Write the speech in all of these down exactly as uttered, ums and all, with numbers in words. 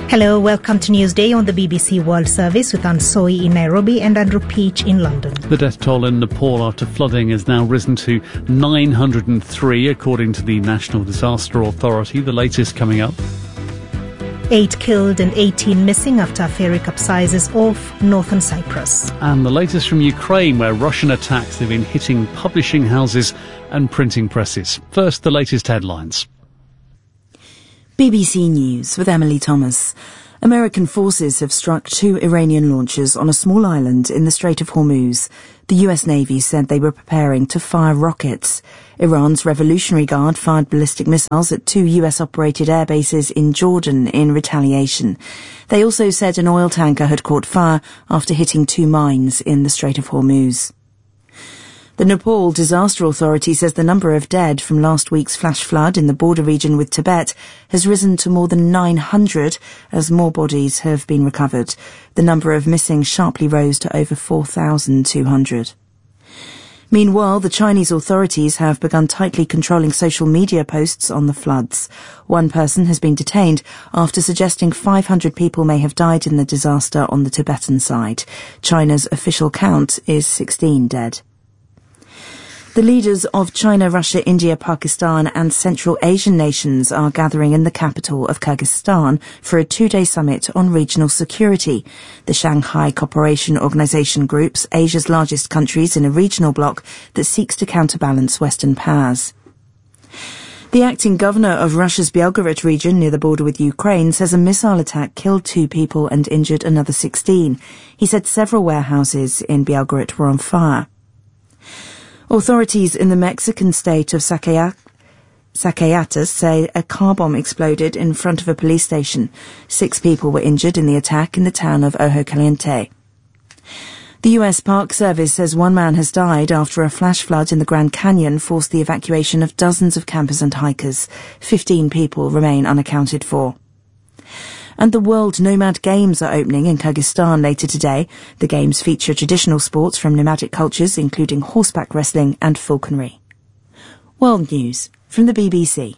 Hello, welcome to Newsday on the B B C World Service with Ansoi in Nairobi and Andrew Peach in London. The death toll in Nepal after flooding has now risen to nine hundred three, according to the National Disaster Authority. The latest coming up. Eight killed and eighteen missing after a ferry capsizes off northern Cyprus. And the latest from Ukraine, where Russian attacks have been hitting publishing houses and printing presses. First, the latest headlines. B B C News with Emily Thomas. American forces have struck two Iranian launchers on a small island in the Strait of Hormuz. The U S Navy said they were preparing to fire rockets. Iran's Revolutionary Guard fired ballistic missiles at two U S-operated air bases in Jordan in retaliation. They also said an oil tanker had caught fire after hitting two mines in the Strait of Hormuz. The Nepal Disaster Authority says the number of dead from last week's flash flood in the border region with Tibet has risen to more than nine hundred as more bodies have been recovered. The number of missing sharply rose to over four thousand two hundred. Meanwhile, the Chinese authorities have begun tightly controlling social media posts on the floods. One person has been detained after suggesting five hundred people may have died in the disaster on the Tibetan side. China's official count is sixteen dead. The leaders of China, Russia, India, Pakistan and Central Asian nations are gathering in the capital of Kyrgyzstan for a two-day summit on regional security. The Shanghai Cooperation Organization groups Asia's largest countries in a regional bloc that seeks to counterbalance Western powers. The acting governor of Russia's Belgorod region near the border with Ukraine says a missile attack killed two people and injured another sixteen. He said several warehouses in Belgorod were on fire. Authorities in the Mexican state of Zacatecas say a car bomb exploded in front of a police station. Six people were injured in the attack in the town of Ojo Caliente. The U S Park Service says one man has died after a flash flood in the Grand Canyon forced the evacuation of dozens of campers and hikers. Fifteen people remain unaccounted for. And the World Nomad Games are opening in Kyrgyzstan later today. The games feature traditional sports from nomadic cultures, including horseback wrestling and falconry. World News from the B B C.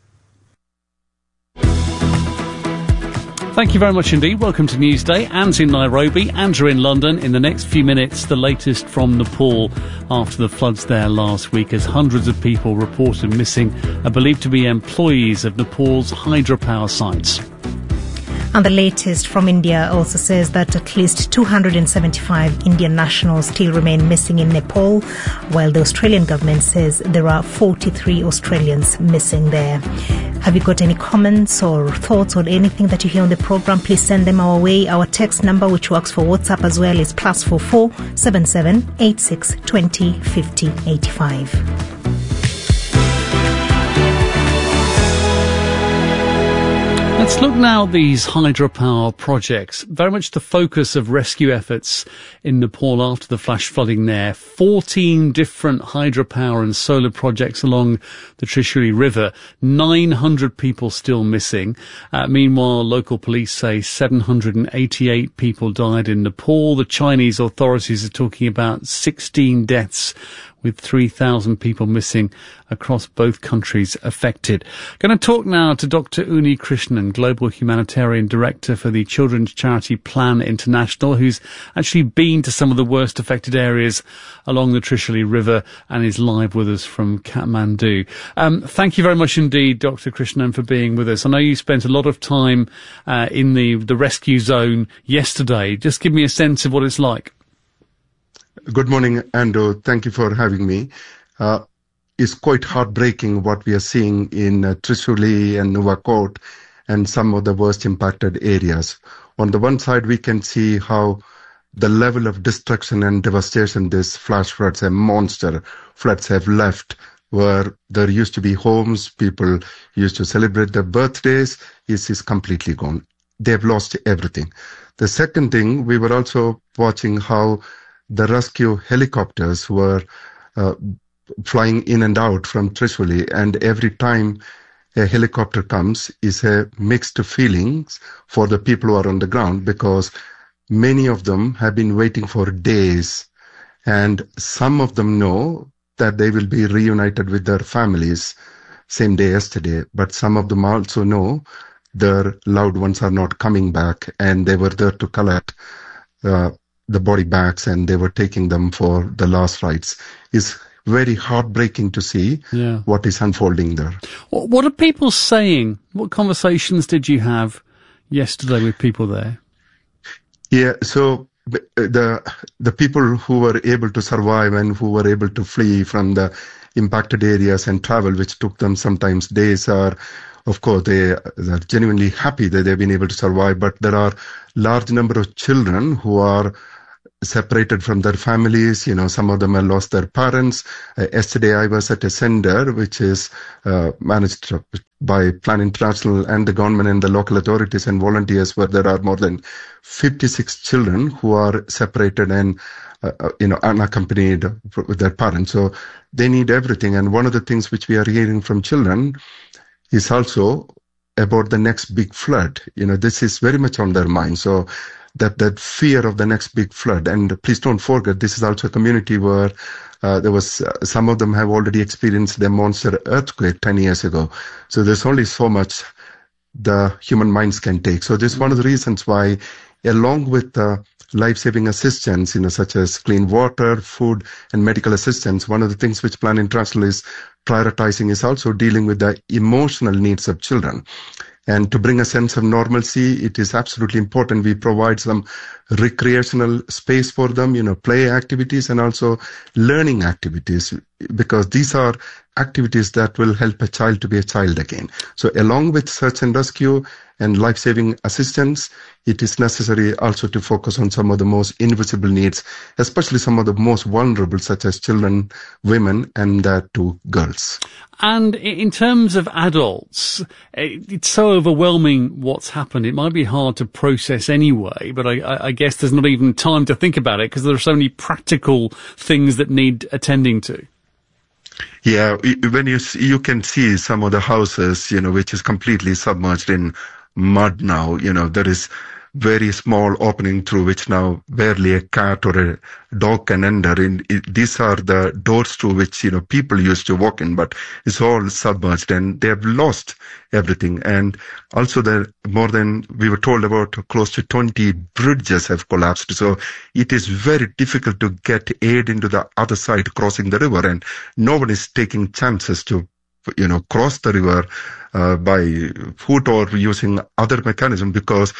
Thank you very much indeed. Welcome to Newsday. Anne's in Nairobi, Andrew in London. In the next few minutes, the latest from Nepal after the floods there last week, as hundreds of people reported missing are believed to be employees of Nepal's hydropower sites. And the latest from India also says that at least two hundred seventy-five Indian nationals still remain missing in Nepal, while the Australian government says there are forty-three Australians missing there. Have you got any comments or thoughts on anything that you hear on the program? Please send them our way. Our text number, which works for WhatsApp as well, is plus four four seven seven eight six twenty fifty eighty-five. Let's look now at these hydropower projects. Very much the focus of rescue efforts in Nepal after the flash flooding there. fourteen different hydropower and solar projects along the Trishuli River. nine hundred people still missing. Uh, meanwhile, local police say seven hundred eighty-eight people died in Nepal. The Chinese authorities are talking about sixteen deaths, with three thousand people missing across both countries affected. Going to talk now to Doctor Uni Krishnan, Global Humanitarian Director for the children's charity Plan International, who's actually been to some of the worst affected areas along the Trishuli River and is live with us from Kathmandu. Um, thank you very much indeed, Doctor Krishnan, for being with us. I know you spent a lot of time uh, in the, the rescue zone yesterday. Just give me a sense of what it's like. Good morning, Andrew. Thank you for having me. Uh, it's quite heartbreaking what we are seeing in uh, Trishuli and Nuwakot and some of the worst impacted areas. On the one side, we can see how the level of destruction and devastation these flash floods and monster floods have left, where there used to be homes, people used to celebrate their birthdays, is, is completely gone. They've lost everything. The second thing, we were also watching how the rescue helicopters were uh, flying in and out from Trishuli, and every time a helicopter comes is a mixed feelings for the people who are on the ground, because many of them have been waiting for days, and some of them know that they will be reunited with their families same day yesterday, but some of them also know their loved ones are not coming back, and they were there to collect uh, the body bags, and they were taking them for the last rites. It's very heartbreaking to see yeah. what is unfolding there. What are people saying? What conversations did you have yesterday with people there? Yeah, so the the people who were able to survive and who were able to flee from the impacted areas and travel, which took them sometimes days, are, of course, they are genuinely happy that they've been able to survive. But there are large number of children who are separated from their families. You know, some of them have lost their parents. Uh, yesterday, I was at a center which is uh, managed by Plan International and the government and the local authorities and volunteers, where there are more than fifty-six children who are separated and uh, you know, unaccompanied with their parents. So they need everything. And one of the things which we are hearing from children is also about the next big flood. You know, this is very much on their mind. So that, that fear of the next big flood. And please don't forget, this is also a community where uh, there was, uh, some of them have already experienced the monster earthquake ten years ago. So there's only so much the human minds can take. So this is one of the reasons why, along with uh, life-saving assistance, you know, such as clean water, food, and medical assistance, one of the things which Plan International is prioritizing is also dealing with the emotional needs of children. And to bring a sense of normalcy, it is absolutely important we provide some recreational space for them, you know, play activities and also learning activities, because these are activities that will help a child to be a child again. So along with search and rescue and life-saving assistance, it is necessary also to focus on some of the most invisible needs, especially some of the most vulnerable, such as children, women, and uh, to girls. And in terms of adults, it's so overwhelming what's happened. It might be hard to process anyway, but I, I guess there's not even time to think about it because there are so many practical things that need attending to. Yeah, when you you can see some of the houses, you know, which is completely submerged in mud now. You know, there is very small opening through which now barely a cat or a dog can enter. In it, these are the doors through which, you know, people used to walk in, but it's all submerged and they have lost everything. And also there more than, we were told about close to twenty bridges have collapsed. So it is very difficult to get aid into the other side crossing the river, and no one is taking chances to, you know, cross the river uh, by foot or using other mechanism, because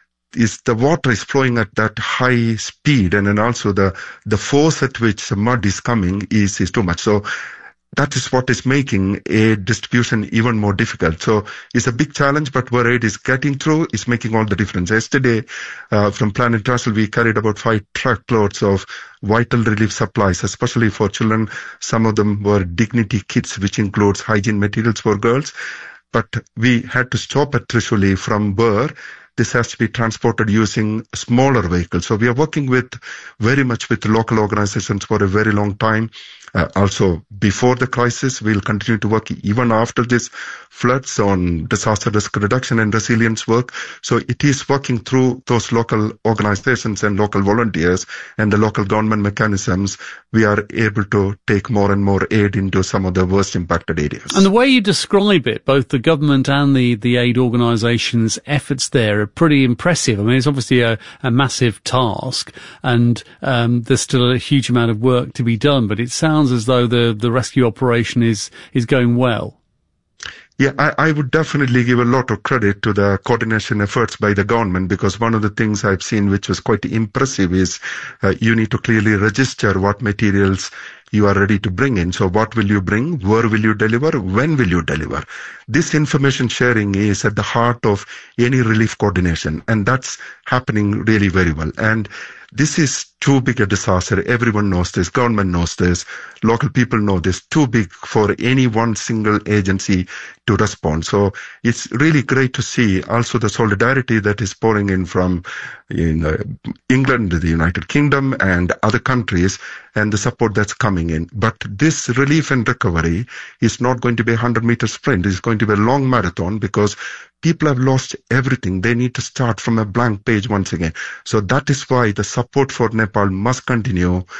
is the water is flowing at that high speed, and then also the the force at which the mud is coming is is too much. So that is what is making aid distribution even more difficult. So it's a big challenge, but where aid is getting through is making all the difference. Yesterday, uh, from Plan International, we carried about five truckloads of vital relief supplies, especially for children. Some of them were dignity kits, which includes hygiene materials for girls. But we had to stop at Trishuli, from where this has to be transported using smaller vehicles. So we are working with very much with local organizations for a very long time. Uh, also, before the crisis, we'll continue to work even after this floods on disaster risk reduction and resilience work. So it is working through those local organizations and local volunteers and the local government mechanisms. We are able to take more and more aid into some of the worst impacted areas. And the way you describe it, both the government and the, the aid organizations' efforts there are pretty impressive. I mean, it's obviously a, a massive task, and um, there's still a huge amount of work to be done, but it sounds as though the, the rescue operation is, is going well. Yeah, I, I would definitely give a lot of credit to the coordination efforts by the government, because one of the things I've seen which was quite impressive is uh, you need to clearly register what materials you are ready to bring in. So what will you bring? Where will you deliver? When will you deliver? This information sharing is at the heart of any relief coordination, and that's happening really very well. And this is too big a disaster. Everyone knows this. Government knows this. Local people know this. Too big for any one single agency to respond. So it's really great to see also the solidarity that is pouring in from in, uh, England, the United Kingdom, and other countries, and the support that's coming in. But this relief and recovery is not going to be a hundred meter sprint. It's going to be a long marathon, because people have lost everything. They need to start from a blank page once again. So that is why the support for Nepal must continue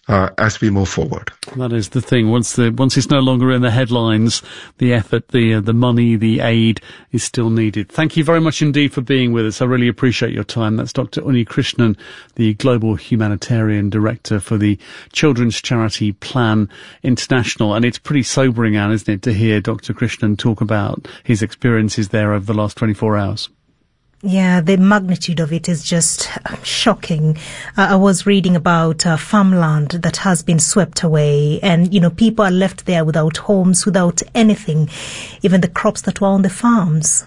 uh, as we move forward. That is the thing. Once the once it's no longer in the headlines, the effort, the uh, the money, the aid is still needed. Thank you very much indeed for being with us. I really appreciate your time. That's Doctor Unnikrishnan, the Global Humanitarian Director for the children's charity Plan International. And it's pretty sobering, Anne, isn't it, to hear Doctor Krishnan talk about his experiences there over the last twenty-four hours. Yeah, the magnitude of it is just shocking. Uh, I was reading about uh, farmland that has been swept away, and, you know, people are left there without homes, without anything, even the crops that were on the farms.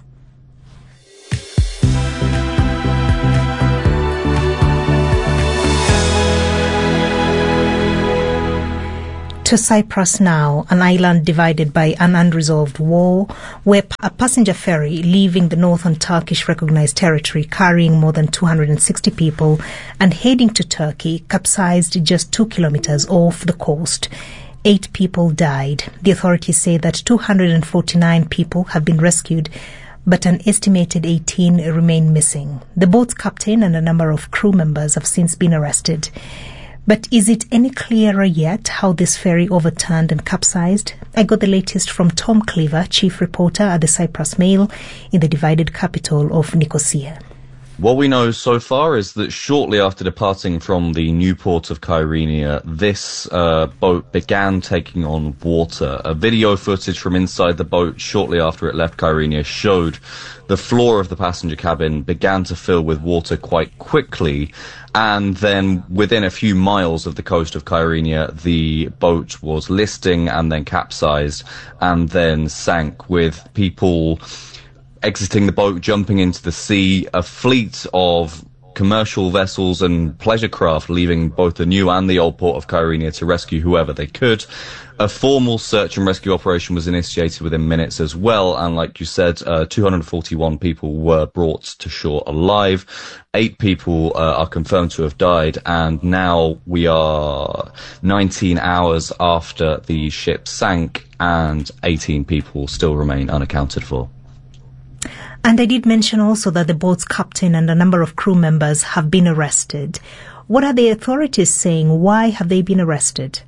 To Cyprus now, an island divided by an unresolved war, where a passenger ferry leaving the northern Turkish recognized territory carrying more than two hundred sixty people and heading to Turkey capsized just two kilometers off the coast. Eight people died. The authorities say that two hundred forty-nine people have been rescued, but an estimated eighteen remain missing. The boat's captain and a number of crew members have since been arrested. But is it any clearer yet how this ferry overturned and capsized? I got the latest from Tom Cleaver, chief reporter at the Cyprus Mail in the divided capital of Nicosia. What we know so far is that shortly after departing from the new port of Kyrenia, this uh, boat began taking on water. A video footage from inside the boat shortly after it left Kyrenia showed the floor of the passenger cabin began to fill with water quite quickly, and then within a few miles of the coast of Kyrenia, the boat was listing and then capsized and then sank, with people exiting the boat, jumping into the sea, a fleet of commercial vessels and pleasure craft leaving both the new and the old port of Kyrenia to rescue whoever they could. A formal search and rescue operation was initiated within minutes as well, and like you said, uh, two hundred forty-one people were brought to shore alive. Eight people uh, are confirmed to have died, and now we are nineteen hours after the ship sank, and eighteen people still remain unaccounted for. And I did mention also that the boat's captain and a number of crew members have been arrested. What are the authorities saying? Why have they been arrested?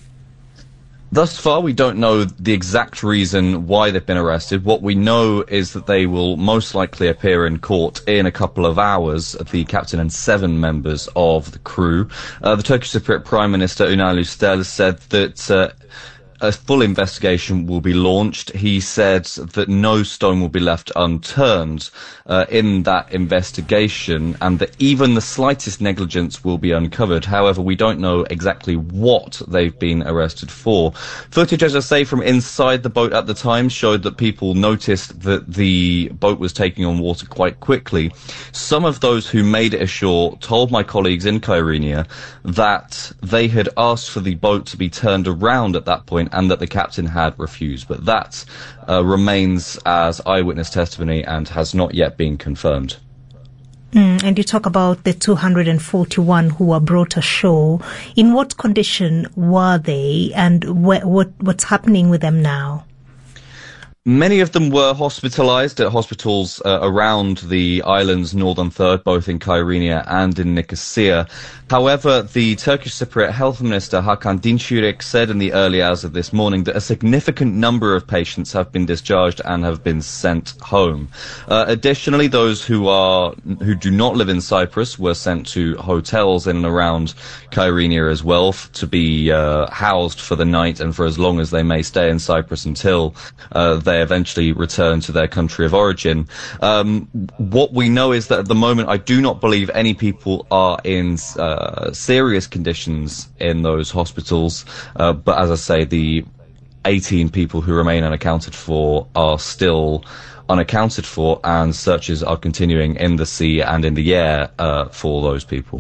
Thus far, we don't know the exact reason why they've been arrested. What we know is that they will most likely appear in court in a couple of hours, the captain and seven members of the crew. Uh, the Turkish Cypriot Prime Minister Ünal Üstel said that uh, a full investigation will be launched. He said that no stone will be left unturned uh, in that investigation, and that even the slightest negligence will be uncovered. However, we don't know exactly what they've been arrested for. Footage, as I say, from inside the boat at the time showed that people noticed that the boat was taking on water quite quickly. Some of those who made it ashore told my colleagues in Kyrenia that they had asked for the boat to be turned around at that point, and that the captain had refused. But that uh, remains as eyewitness testimony and has not yet been confirmed. Mm, and you talk about the two hundred forty-one who were brought ashore. In what condition were they, and wh- what what's happening with them now? Many of them were hospitalized at hospitals uh, around the island's northern third, both in Kyrenia and in Nicosia. However, the Turkish Cypriot Health Minister Hakan Dinçürek said in the early hours of this morning that a significant number of patients have been discharged and have been sent home. Uh, additionally, those who are who do not live in Cyprus were sent to hotels in and around Kyrenia as well f- to be uh, housed for the night and for as long as they may stay in Cyprus until uh, they eventually return to their country of origin. Um, what we know is that at the moment, I do not believe any people are in uh, serious conditions in those hospitals. Uh, but as I say, the eighteen people who remain unaccounted for are still unaccounted for, and searches are continuing in the sea and in the air uh, for those people.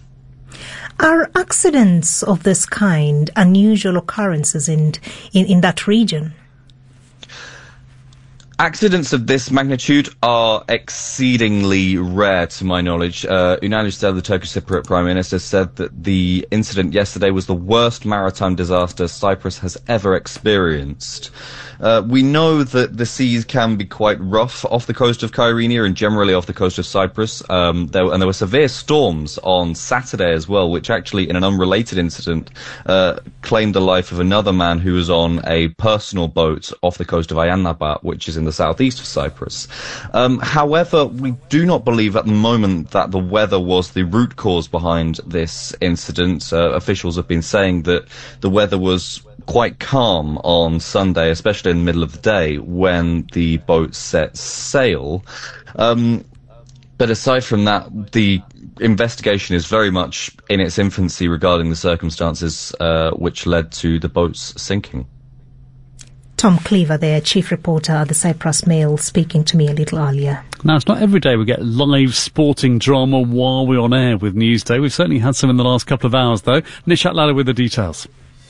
Are accidents of this kind unusual occurrences in in, in that region? Accidents of this magnitude are exceedingly rare, to my knowledge. Uh, Ünal Üstel, the Turkish Cypriot Prime Minister, said that the incident yesterday was the worst maritime disaster Cyprus has ever experienced. Uh, we know that the seas can be quite rough off the coast of Kyrenia and generally off the coast of Cyprus. Um, there, and there were severe storms on Saturday as well, which actually, in an unrelated incident, uh, claimed the life of another man who was on a personal boat off the coast of Ayia, which is in the southeast of Cyprus. Um, however, we do not believe at the moment that the weather was the root cause behind this incident. Uh, officials have been saying that the weather was quite calm on Sunday, especially in the middle of the day when the boat set sail. Um, but aside from that, the investigation is very much in its infancy regarding the circumstances uh, which led to the boat's sinking. Tom Cleaver there, chief reporter at the Cyprus Mail, speaking to me a little earlier. Now, it's not every day we get live sporting drama while we're on air with Newsday. We've certainly had some in the last couple of hours, though. Nishat Lala with the details.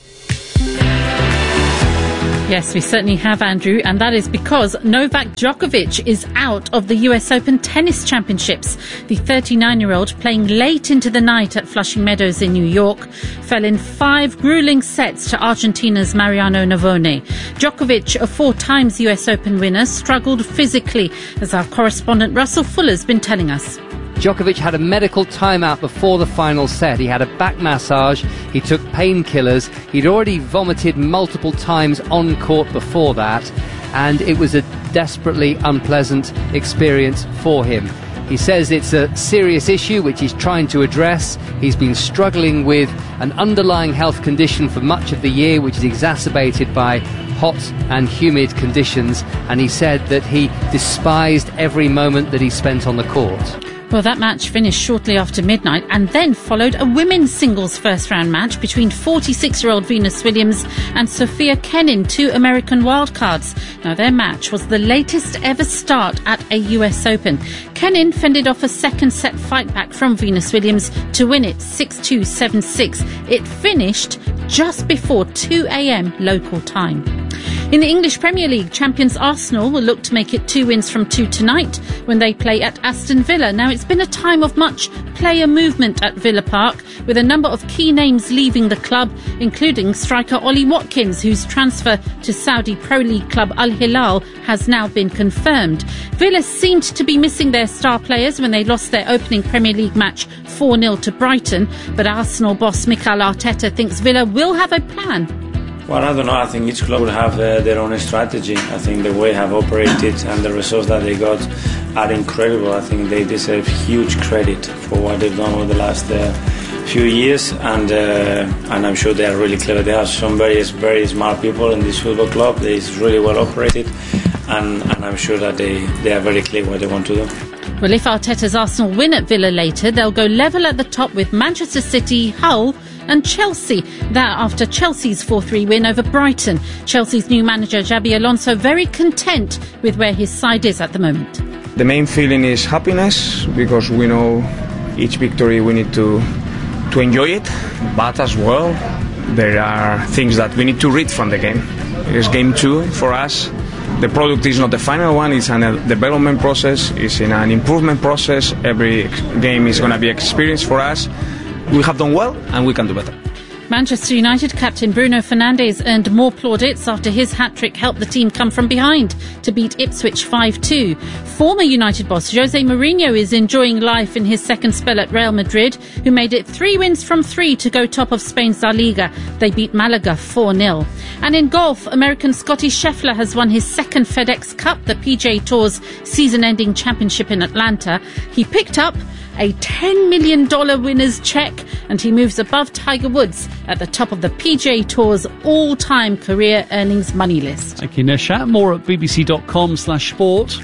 Yes, we certainly have, Andrew, and that is because Novak Djokovic is out of the U S Open Tennis Championships. The thirty-nine-year-old, playing late into the night at Flushing Meadows in New York, fell in five grueling sets to Argentina's Mariano Navone. Djokovic, a four times U S Open winner, struggled physically, as our correspondent Russell Fuller's been telling us. Djokovic had a medical timeout before the final set. He had a back massage, he took painkillers, he'd already vomited multiple times on court before that, and it was a desperately unpleasant experience for him. He says it's a serious issue which he's trying to address. He's been struggling with an underlying health condition for much of the year, which is exacerbated by hot and humid conditions, and he said that he despised every moment that he spent on the court. Well, that match finished shortly after midnight and then followed a women's singles first-round match between forty-six-year-old Venus Williams and Sofia Kenin, two American wildcards. Now, their match was the latest ever start at a U S Open. Kenin fended off a second-set fight back from Venus Williams to win it six two, seven six. It finished just before two a.m. local time. In the English Premier League, champions Arsenal will look to make it two wins from two tonight when they play at Aston Villa. Now, it's been a time of much player movement at Villa Park, with a number of key names leaving the club, including striker Ollie Watkins, whose transfer to Saudi Pro League club Al Hilal has now been confirmed. Villa seemed to be missing their star players when they lost their opening Premier League match four nil to Brighton, but Arsenal boss Mikel Arteta thinks Villa will have a plan. Well, I don't know. I think each club will have uh, their own strategy. I think the way they have operated and the results that they got are incredible. I think they deserve huge credit for what they've done over the last uh, few years, and uh, and I'm sure they are really clever. They have some very, very smart people in this football club. It's really well operated, and, and I'm sure that they, they are very clear what they want to do. Well, if Arteta's Arsenal win at Villa later, they'll go level at the top with Manchester City, Hull and Chelsea. That after Chelsea's four three win over Brighton. Chelsea's new manager, Xabi Alonso, very content with where his side is at the moment. The main feeling is happiness, because we know each victory we need to to enjoy it, but as well there are things that we need to read from the game. It is game two for us. The product is not the final one, it's a development process, it's in an improvement process. Every game is going to be an experience for us. We have done well and we can do better. Manchester United captain Bruno Fernandes earned more plaudits after his hat-trick helped the team come from behind to beat Ipswich five two. Former United boss Jose Mourinho is enjoying life in his second spell at Real Madrid, who made it three wins from three to go top of Spain's La Liga. They beat Malaga four nil. And in golf, American Scotty Scheffler has won his second FedEx Cup, the P G A Tour's season-ending championship in Atlanta. He picked up a ten million dollars winner's check, and he moves above Tiger Woods at the top of the P G A Tour's all-time career earnings money list. Thank you, Nishat. More at bbc.com slash sport.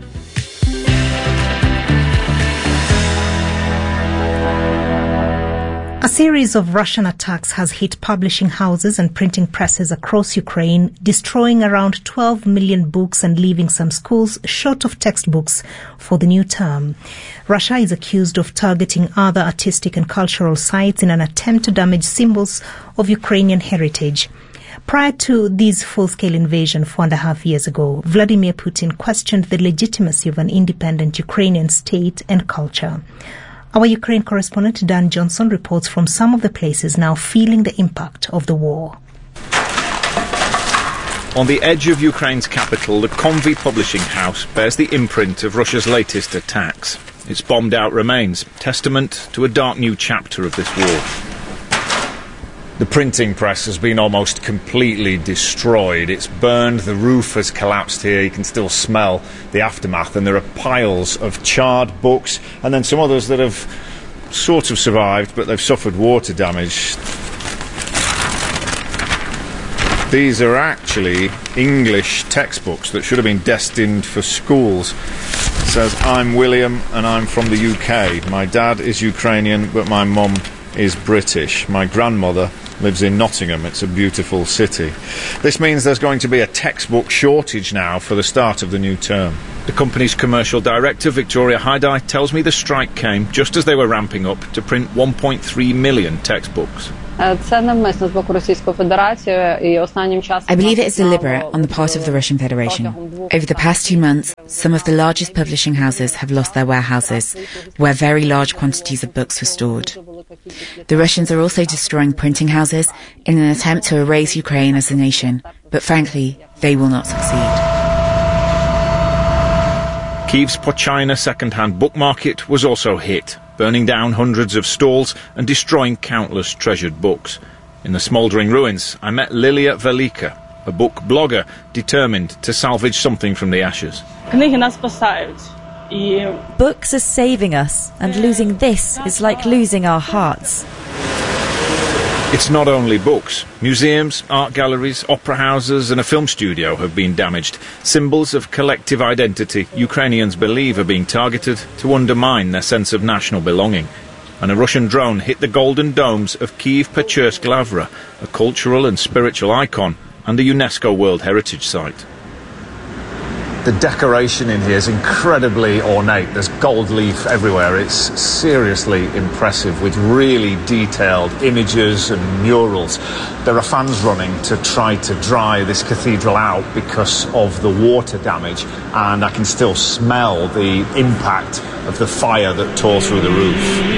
A series of Russian attacks has hit publishing houses and printing presses across Ukraine, destroying around twelve million books and leaving some schools short of textbooks for the new term. Russia is accused of targeting other artistic and cultural sites in an attempt to damage symbols of Ukrainian heritage. Prior to this full-scale invasion four and a half years ago, Vladimir Putin questioned the legitimacy of an independent Ukrainian state and culture. Our Ukraine correspondent Dan Johnson reports from some of the places now feeling the impact of the war. On the edge of Ukraine's capital, the Konvi publishing house bears the imprint of Russia's latest attacks. Its bombed-out remains, testament to a dark new chapter of this war. The printing press has been almost completely destroyed. It's burned, the roof has collapsed here, you can still smell the aftermath, and there are piles of charred books, and then some others that have sort of survived, but they've suffered water damage. These are actually English textbooks that should have been destined for schools. It says, "I'm William and I'm from the U K. My dad is Ukrainian, but my mum is British. My grandmother lives in Nottingham. It's a beautiful city." This means there's going to be a textbook shortage now for the start of the new term. The company's commercial director, Victoria Haidai, tells me the strike came just as they were ramping up to print one point three million textbooks. I believe it is deliberate on the part of the Russian Federation. Over the past two months, some of the largest publishing houses have lost their warehouses, where very large quantities of books were stored. The Russians are also destroying printing houses in an attempt to erase Ukraine as a nation, but frankly, they will not succeed. Kyiv's Pochina second-hand book market was also hit, burning down hundreds of stalls and destroying countless treasured books. In the smouldering ruins, I met Lilia Velika, a book blogger determined to salvage something from the ashes. Books are saving us, and losing this is like losing our hearts. It's not only books. Museums, art galleries, opera houses and a film studio have been damaged. Symbols of collective identity Ukrainians believe are being targeted to undermine their sense of national belonging. And a Russian drone hit the golden domes of Kyiv-Pechursk Lavra, a cultural and spiritual icon and a UNESCO World Heritage Site. The decoration in here is incredibly ornate. There's gold leaf everywhere. It's seriously impressive with really detailed images and murals. There are fans running to try to dry this cathedral out because of the water damage, and I can still smell the impact of the fire that tore through the roof.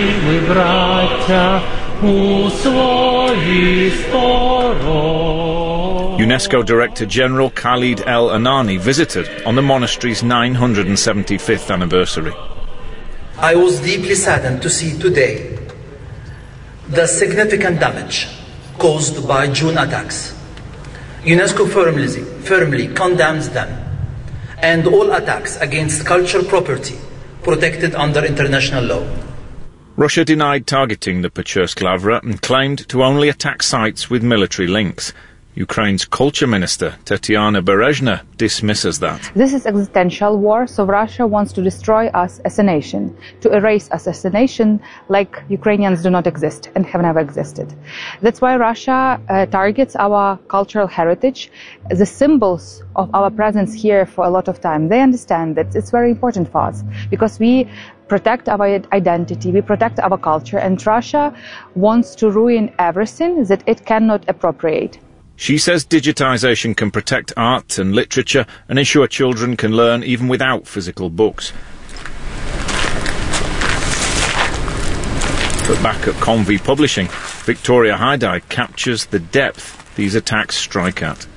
UNESCO Director General Khalid El Anani visited on the monastery's nine hundred seventy-fifth anniversary. I was deeply saddened to see today the significant damage caused by June attacks. UNESCO firmly, firmly condemns them and all attacks against cultural property protected under international law. Russia denied targeting the Pechursk Lavra and claimed to only attack sites with military links. Ukraine's culture minister, Tatiana Berezhna, dismisses that. This is existential war, so Russia wants to destroy us as a nation, to erase us as a nation like Ukrainians do not exist and have never existed. That's why Russia uh, targets our cultural heritage, the symbols of our presence here for a lot of time. They understand that it's very important for us because we protect our identity, we protect our culture, and Russia wants to ruin everything that it cannot appropriate. She says digitization can protect art and literature and ensure children can learn even without physical books. But back at Konvi Publishing, Victoria Haidai captures the depth these attacks strike at.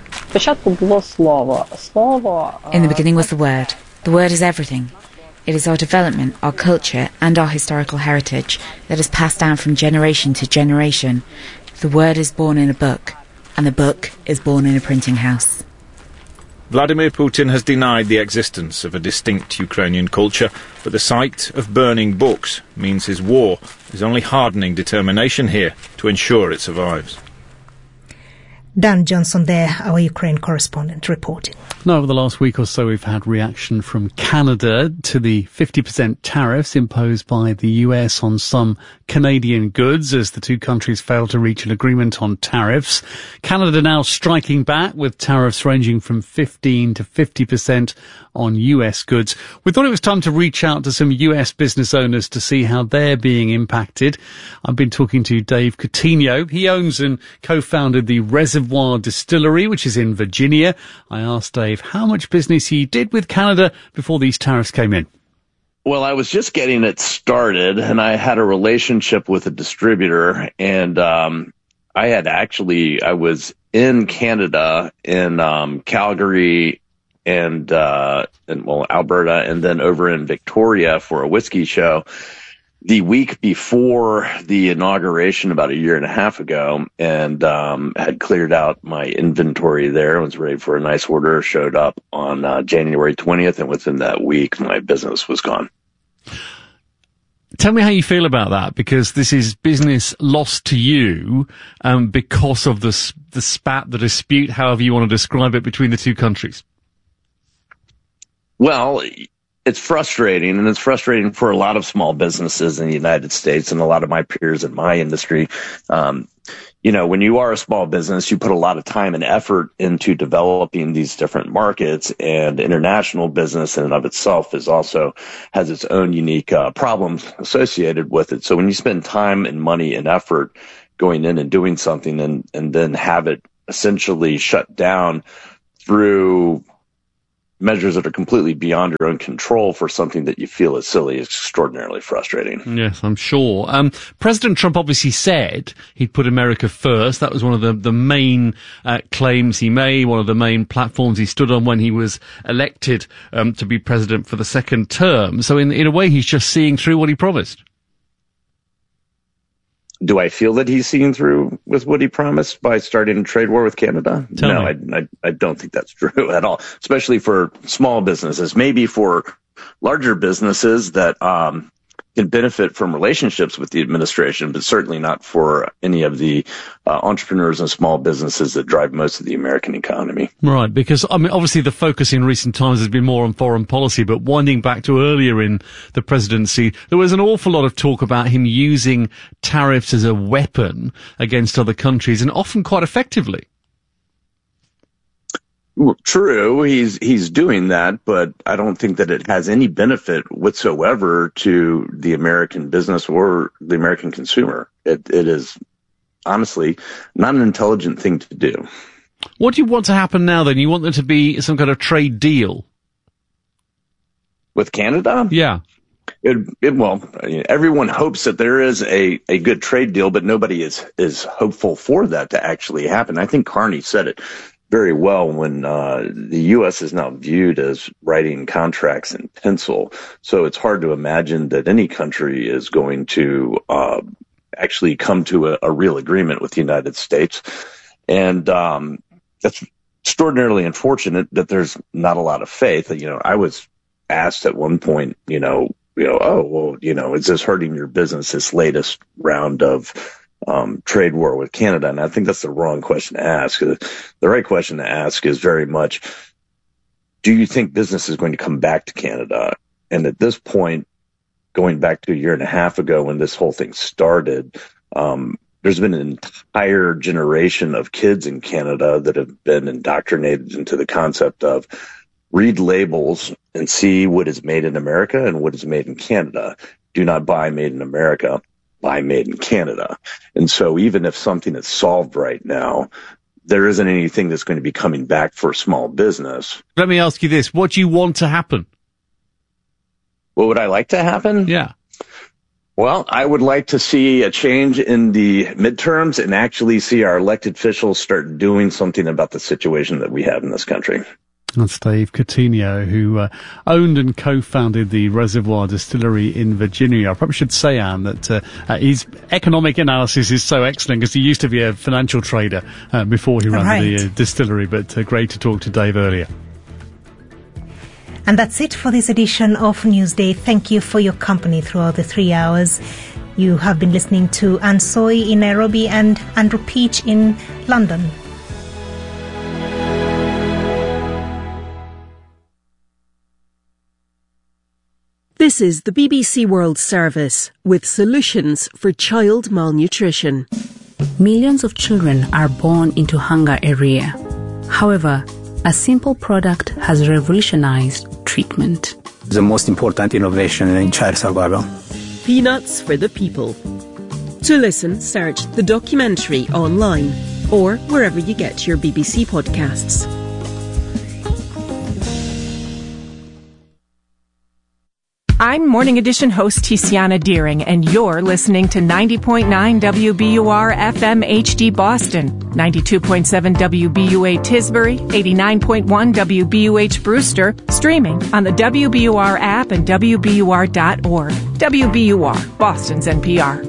In the beginning was the word. The word is everything. It is our development, our culture and our historical heritage that is passed down from generation to generation. The word is born in a book. And the book is born in a printing house. Vladimir Putin has denied the existence of a distinct Ukrainian culture, but the sight of burning books means his war is only hardening determination here to ensure it survives. Dan Johnson there, our Ukraine correspondent, reporting. Now, over the last week or so, we've had reaction from Canada to the fifty percent tariffs imposed by the U S on some Canadian goods as the two countries failed to reach an agreement on tariffs. Canada now striking back with tariffs ranging from fifteen to fifty percent on U S goods. We thought it was time to reach out to some U S business owners to see how they're being impacted. I've been talking to Dave Coutinho. He owns and co-founded the Reservoir Reservoir Distillery, which is in Virginia. I asked Dave how much business he did with Canada before these tariffs came in. Well, I was just getting it started, and I had a relationship with a distributor, and um, I had actually, I was in Canada, in um, Calgary, and, uh, and well, Alberta, and then over in Victoria for a whiskey show the week before the inauguration about a year and a half ago, and um, had cleared out my inventory there, was ready for a nice order, showed up on uh, January twentieth, and within that week, my business was gone. Tell me how you feel about that, because this is business lost to you um, because of the, the spat, the dispute, however you want to describe it, between the two countries. Well, it's frustrating, and it's frustrating for a lot of small businesses in the United States and a lot of my peers in my industry. Um, you know, when you are a small business, you put a lot of time and effort into developing these different markets, and international business in and of itself is also has its own unique uh, problems associated with it. So when you spend time and money and effort going in and doing something and, and then have it essentially shut down through measures that are completely beyond your own control for something that you feel is silly is extraordinarily frustrating. Yes, I'm sure. Um, President Trump obviously said he'd put America first. That was one of the, the main uh, claims he made, one of the main platforms he stood on when he was elected um, to be president for the second term. So in, in a way, he's just seeing through what he promised. Do I feel that he's seeing through with what he promised by starting a trade war with Canada? Tell no, I, I, I don't think that's true at all, especially for small businesses. Maybe for larger businesses that um, can benefit from relationships with the administration, but certainly not for any of the uh, entrepreneurs and small businesses that drive most of the American economy. Right, because I mean, obviously the focus in recent times has been more on foreign policy, but winding back to earlier in the presidency, there was an awful lot of talk about him using tariffs as a weapon against other countries, and often quite effectively. Well, true, he's he's doing that, but I don't think that it has any benefit whatsoever to the American business or the American consumer. It it is honestly not an intelligent thing to do. What do you want to happen now then? You want there to be some kind of trade deal with Canada? Yeah. It, it, well, everyone hopes that there is a, a good trade deal, but nobody is, is hopeful for that to actually happen. I think Carney said it very well when uh, the U S is now viewed as writing contracts in pencil. So it's hard to imagine that any country is going to uh, actually come to a, a real agreement with the United States. And um, that's extraordinarily unfortunate that there's not a lot of faith. You know, I was asked at one point, you know, you know, oh, well, you know, is this hurting your business, this latest round of Um, trade war with Canada? And I think that's the wrong question to ask. The right question to ask is very much, do you think business is going to come back to Canada? And at this point, going back to a year and a half ago when this whole thing started, um, there's been an entire generation of kids in Canada that have been indoctrinated into the concept of read labels and see what is made in America and what is made in Canada. Do not buy made in America. Buy made in Canada. And so even if something is solved right now, there isn't anything that's going to be coming back for small business. Let me ask you this. What do you want to happen? What would I like to happen? Yeah. Well, I would like to see a change in the midterms and actually see our elected officials start doing something about the situation that we have in this country. That's Dave Coutinho, who uh, owned and co-founded the Reservoir Distillery in Virginia. I probably should say, Anne, that uh, uh, his economic analysis is so excellent because he used to be a financial trader uh, before he ran right. the uh, distillery. But uh, great to talk to Dave earlier. And that's it for this edition of Newsday. Thank you for your company throughout the three hours. You have been listening to Anne Soy in Nairobi and Andrew Peach in London. This is the B B C World Service with solutions for child malnutrition. Millions of children are born into hunger every year. However, a simple product has revolutionized treatment. The most important innovation in child survival. Peanuts for the people. To listen, search the documentary online. or wherever you get your B B C podcasts. I'm Morning Edition host Tiziana Deering, and you're listening to ninety point nine W B U R F M H D Boston, ninety-two point seven W B U A Tisbury, eighty-nine point one W B U H Brewster, streaming on the W B U R app and W B U R dot org. W B U R, Boston's N P R.